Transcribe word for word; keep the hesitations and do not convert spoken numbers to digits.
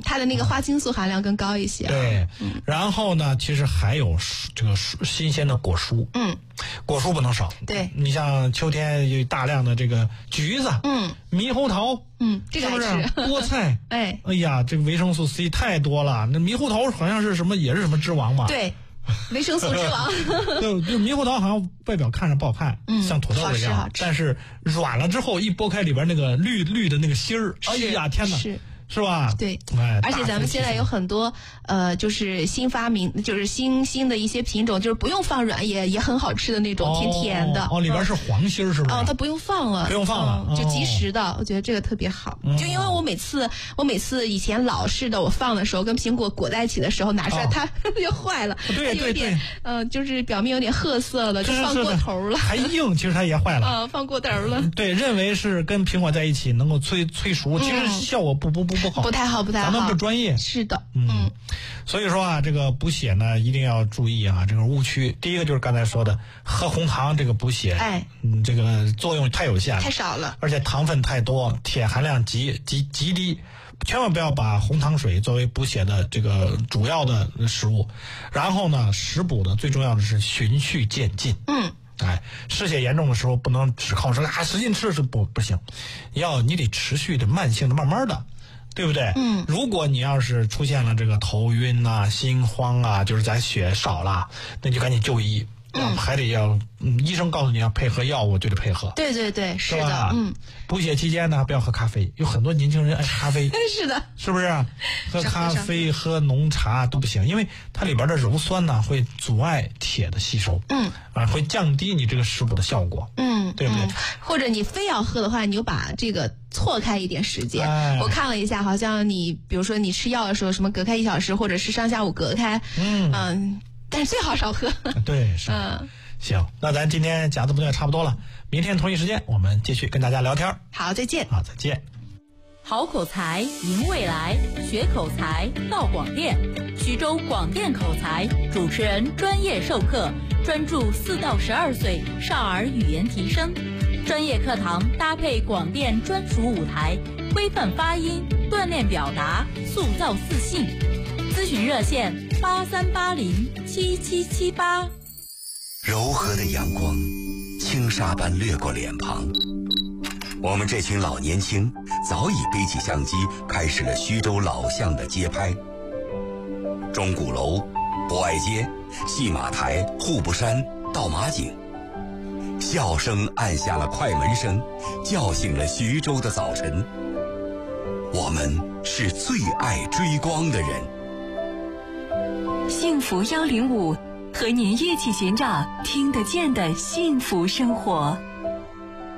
它的那个花青素含量更高一些、啊。 对， 嗯， 然后呢，其实还有这个新鲜的果蔬， 嗯， 果蔬不能少。 对， 你像秋天有大量的这个橘子， 嗯， 猕猴桃， 嗯，这个爱吃， 是不是菠菜？ 哎， 哎呀，这个维生素 C 太多了。那猕猴桃好像是什么，也是什么之王吧？ 对。维生素之王， 就就猕猴桃好像外表看着不好看，嗯、像土豆一样，但是软了之后一剥开里边那个绿绿的那个芯儿，哎呀天哪！ 是。 是吧？ 对， 哎， 而且咱们现在有很多呃，就是新发明，就是新新的一些品种，就是不用放软也也很好吃的那种，哦、甜甜的。 哦，里边是黄心是不是？ 哦，它不用放了， 不用放了， 嗯、就即食的，哦、我觉得这个特别好。嗯、就因为我每次我每次以前老式的我放的时候，跟苹果裹在一起的时候拿出来，哦、它就坏了， 对对对， 嗯、呃，就是表面有点褐色了，就放过头了， 还硬，其实它也坏了。 啊、嗯，放过头了。 对，认为是跟苹果在一起能够催催熟，其实效果不不不不好， 不太好，不太好。 咱们不专业。 是的， 嗯，嗯所以说啊，这个补血呢一定要注意啊，这个误区。第一个就是刚才说的，喝红糖这个补血， 哎， 嗯，这个作用太有限了， 太少了， 而且糖分太多，铁含量极极极低，千万不要把红糖水作为补血的这个主要的食物。然后呢，食补的最重要的是循序渐进， 嗯。 哎，失血严重的时候，不能只靠说啊使劲吃是不不行，要你得持续的、慢性的、慢慢的。对不对？ 嗯， 如果你要是出现了这个头晕呐、啊、心慌啊，就是咱血少了，那就赶紧就医。嗯，还得要，嗯，医生告诉你要配合药物就得配合。 对对对，是的，嗯。 补血期间呢，不要喝咖啡，有很多年轻人爱咖啡。 是的， 是不是？喝咖啡、喝浓茶都不行，因为它里边的鞣酸呢会阻碍铁的吸收， 嗯， 啊，会降低你这个食补的效果， 嗯， 对不对？ 嗯、或者你非要喝的话，你就把这个错开一点时间。 哎、 我看了一下，好像你比如说你吃药的时候，什么隔开一小时，或者是上下午隔开， 嗯嗯，但是最好少喝。 对，是。 嗯。 行，那咱今天讲的不对差不多了，明天同一时间我们继续跟大家聊天。 好，再见。 好，再见。 好口才赢未来，学口才到广电。徐州广电口才主持人专业授课，专注四到十二岁少儿语言提升。专业课堂搭配广电专属舞台，规范发音，锻炼表达，塑造自信。咨询热线八三八零七七七八。 柔和的阳光，轻纱般掠过脸庞。我们这群老年轻早已背起相机，开始了徐州老巷的街拍。钟鼓楼、博爱街、戏马台、户部山、倒马井，笑声按下了快门声，叫醒了徐州的早晨。我们是最爱追光的人。 幸福幺零五和您一起寻找听得见的幸福生活。